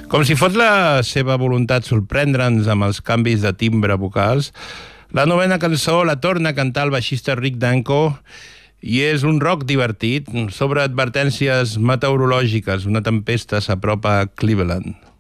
Com si fos la seva voluntat sorprendre'ns amb els canvis de timbre vocals, la novena cançó la torna a cantar el baixista Rick Danko i és un rock divertit sobre advertències meteorològiques. Una tempesta s'apropa a Cleveland.